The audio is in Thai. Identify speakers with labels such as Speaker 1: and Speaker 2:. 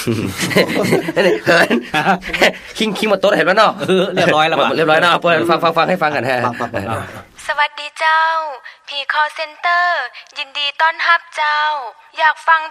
Speaker 1: เหินคิงหมดโต๊ะเห็นแล้วเนาะ
Speaker 2: เรียบร้อยแล้ว
Speaker 1: เรียบร้อยเนาะเปิดฟังให้ฟังกันฮะ
Speaker 3: สวัสดีเจ้าพี่คอลเซ็นเตอร์ยินดีต้อนรับเจ้าอยากฟัง